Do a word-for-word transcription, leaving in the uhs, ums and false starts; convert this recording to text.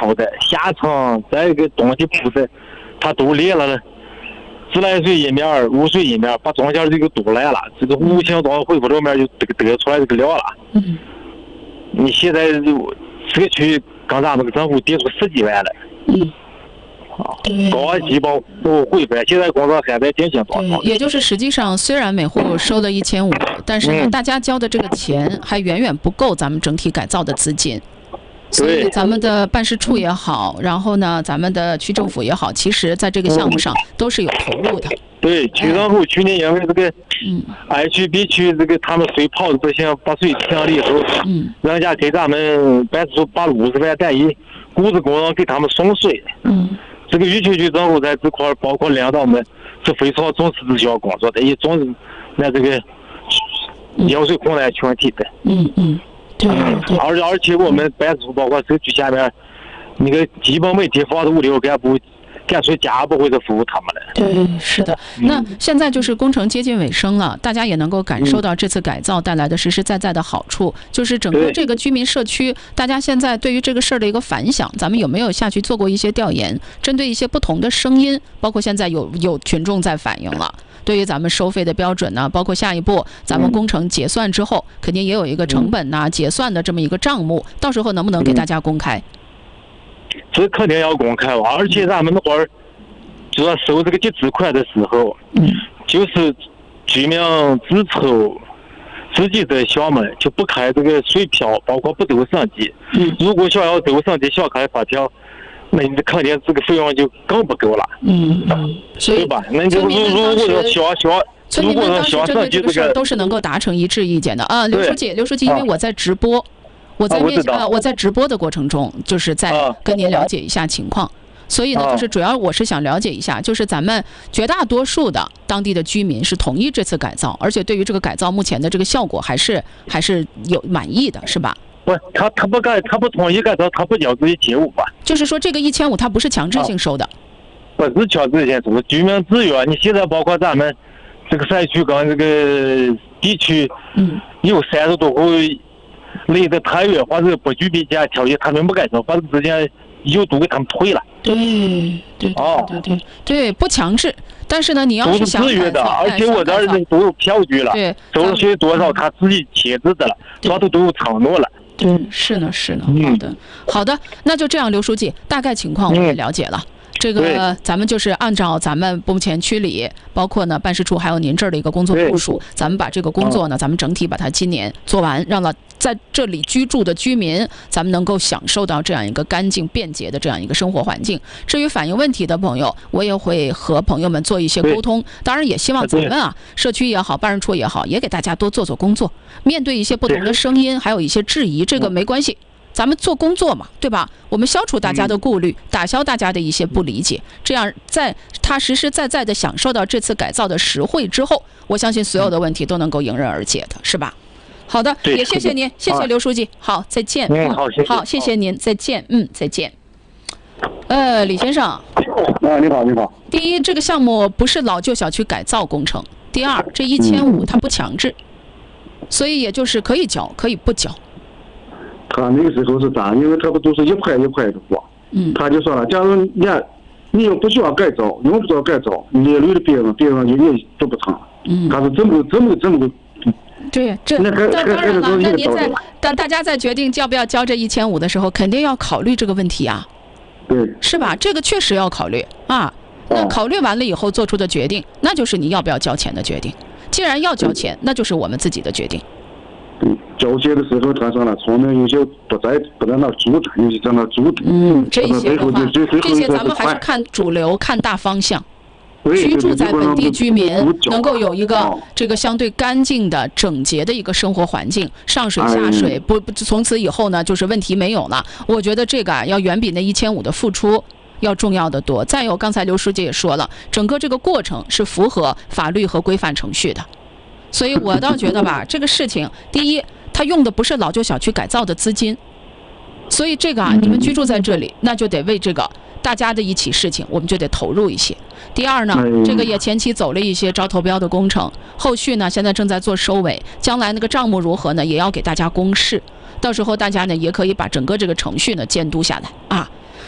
好的，下层再一个东西铺的，它都裂了，自来水一面，污水一面，把中间这个堵来了，这个无形中恢复这面就得得出来这个料了。 嗯， 你现在就这个区刚咱们政府提出十几万了。 嗯。 高安基本都回本，现在工作还在进行当中。 也就是实际上，虽然每户收了一千五，但是呢，嗯、大家交的这个钱还远远不够咱们整体改造的资金。所以咱们的办事处也好，然后呢，咱们的区政府也好，其实在这个项目上都是有投入的。 对，区政府去年因为这个，嗯 ，A 区 B 区这个他们水泡的不行，把水抢了以后，嗯，人家给咱们办事处把五十万单一雇资工人给他们送水，嗯。这个渝区区政府在这块，包括领导们是非常重视这项工作的，也重视那这个饮水困难群体的。嗯嗯，对对。而而且我们办事处包括社区下面那个基本问题，房子物流干部干脆家不会的服务他们了。 对，是的。那现在就是工程接近尾声了，大家也能够感受到这次改造带来的实实在在的好处，就是整个这个居民社区，大家现在对于这个事儿的一个反响，咱们有没有下去做过一些调研，针对一些不同的声音，包括现在有有群众在反映了。对于咱们收费的标准呢，包括下一步咱们工程结算之后，肯定也有一个成本呐、结算的这么一个账目，到时候能不能给大家公开？ 这肯定要公开吧，而且咱们那会儿主要收这个集资款的时候，嗯，就是居民自筹自己的项目，就不开这个税票，包括不兜审计。嗯，如果想要兜审计，想开发票，那你肯定这个费用就更不够了。嗯嗯，对吧？那就如如果要想想。 村民们当时针对这个事儿都是能够达成一致意见的啊，刘书记，刘书记，因为我在直播，我在面啊，我在直播的过程中，就是在跟您了解一下情况，所以呢，就是主要我是想了解一下，就是咱们绝大多数的当地的居民是同意这次改造，而且对于这个改造目前的这个效果还是还是有满意的，是吧？ 不，他他不改，他不同意改造，他不交这一千五吧？ 就是说这个一千五，它不是强制性收的， 不是强制性收的，居民自愿。你现在包括咱们。这个赛区跟这个地区，嗯，有三十多户离得太远，或者不具备这样条件，他们不改造，把之前又都给他们退了。 对对对对对对，不强制，但是呢，你要是想都是自愿的，而且我这儿都有票据了，对，收税多少他自己签字的了，上头都有承诺了。 对，是呢是呢，好的好的，那就这样，刘书记，大概情况我也了解了。这个咱们就是按照咱们目前区里，包括呢办事处还有您这儿的一个工作部署，咱们把这个工作呢，咱们整体把它今年做完，让了在这里居住的居民，咱们能够享受到这样一个干净便捷的这样一个生活环境。至于反映问题的朋友，我也会和朋友们做一些沟通，当然也希望咱们啊，社区也好，办事处也好，也给大家多做做工作，面对一些不同的声音，还有一些质疑，这个没关系。咱们做工作嘛，对吧？我们消除大家的顾虑，打消大家的一些不理解，这样在他实实在在的享受到这次改造的实惠之后，我相信所有的问题都能够迎刃而解的，是吧？好的，也谢谢您，谢谢刘书记，好，再见。 嗯，好，谢谢。 好，谢谢您，再见。嗯，再见。呃，李先生。啊， 你好，你好。 第一，这个项目不是老旧小区改造工程；第二，这一千五它不强制，所以也就是可以交，可以不交。 他那个时候是这样，因为他不都是一块一块的过，嗯，他就说了，假如你你又不需要改造，用不着改造，列率的别人别人就也做不成了，嗯，他是这么这么这么， 对，这那当然了，那您在当大家在决定要不要交这一千五的时候，肯定要考虑这个问题啊， 对， 是吧？这个确实要考虑啊，那考虑完了以后做出的决定，那就是你要不要交钱的决定。既然要交钱，那就是我们自己的决定。 嗯，交接的时候，他说了，村民有些不在不在那住着，有些在那住着。 嗯，这些的话，这些咱们还是看主流，看大方向。居住在本地居民能够有一个这个相对干净的、整洁的一个生活环境，上水下水，不不，从此以后呢，就是问题没有了。我觉得这个啊，要远比那一千五的付出要重要的多。再有，刚才刘书记也说了，整个这个过程是符合法律和规范程序的。所以我倒觉得吧，这个事情，第一，他用的不是老旧小区改造的资金，所以这个啊，你们居住在这里，那就得为这个大家的一起事情，我们就得投入一些。第二呢，这个也前期走了一些招投标的工程，后续呢现在正在做收尾，将来那个账目如何呢，也要给大家公示，到时候大家呢也可以把整个这个程序呢监督下来啊。